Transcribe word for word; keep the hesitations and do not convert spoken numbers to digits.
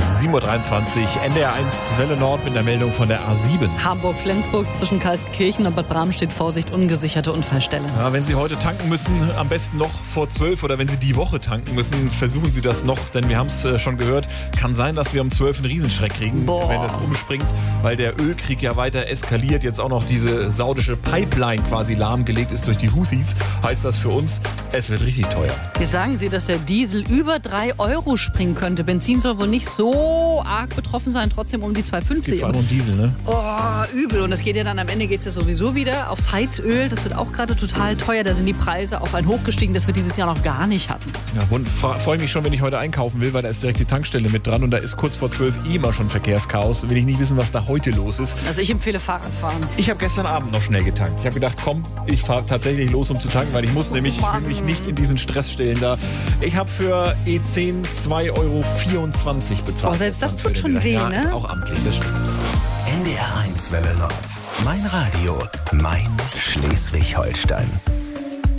sieben Uhr dreiundzwanzig, N D R eins Welle Nord mit der Meldung von der A sieben. Hamburg-Flensburg zwischen Kaltenkirchen und Bad Bram steht Vorsicht, ungesicherte Unfallstelle. Ja, wenn Sie heute tanken müssen, am besten noch vor zwölf oder wenn Sie die Woche tanken müssen, versuchen Sie das noch, denn wir haben es äh, schon gehört, kann sein, dass wir um zwölf einen Riesenschreck kriegen, Boah. wenn das umspringt, weil der Ölkrieg ja weiter eskaliert, jetzt auch noch diese saudische Pipeline quasi lahmgelegt ist durch die Houthis, heißt das für uns, es wird richtig teuer. Jetzt sagen Sie, dass der Diesel über drei Euro springen könnte. Benzin soll wohl nicht so arg betroffen sein, trotzdem um die zwei Es geht fünfzig. vor allem um Diesel, ne? Oh, übel. Und das geht ja dann am Ende geht's ja sowieso wieder aufs Heizöl. Das wird auch gerade total teuer. Da sind die Preise auf ein Hoch gestiegen, das wir dieses Jahr noch gar nicht hatten. Ja, und freue mich schon, wenn ich heute einkaufen will, weil da ist direkt die Tankstelle mit dran und da ist kurz vor zwölf eh immer schon Verkehrschaos. Will ich nicht wissen, was da heute los ist. Also ich empfehle Fahrradfahren. Ich habe gestern Abend noch schnell getankt. Ich habe gedacht, komm, ich fahre tatsächlich los, um zu tanken, weil ich muss nämlich, ich will mich nicht in diesen Stress stellen da. Ich habe für E zehn zwei Euro vierundzwanzig bezahlt. Oh, selbst das tut schon weh, ja, ne? Ist auch amtlich, das stimmt. N D R eins Welle Nord. Mein Radio, mein Schleswig-Holstein.